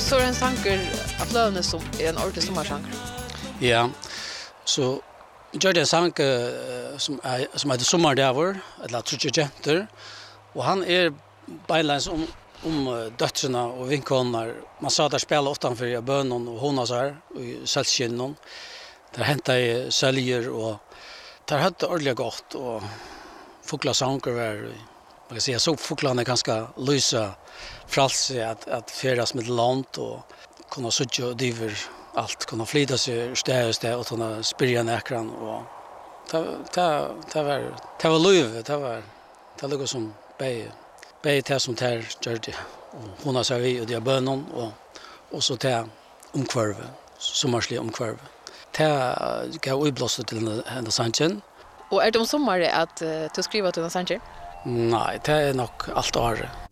så är en sanger att lövne som är en ordentlig sommarsanger. Ja, så gör det en sang som heter Sommardävor, eller Trudjegenter, och han är beinleins om döttrarna och vinkonar. Man sa där spela utanför i bönen och hon så här i sällskinnen. Där hämtar i säljer och där hade ordentligt gott och fåglar sanger var man kan säga så fåglarna ganska lysa frälse att färdas med land och kunna söka och diver allt kunna flyta sig städ och kunna spyrja näkran och det var liv det var som bäj det som där gjorde och hon sa vi och de bönon och så det omkvarve sommarslig omkvarve det gav utblåst till henne sanchen. Och är det om sommar att du skriver till en sanger? Nej, det är nog allt år.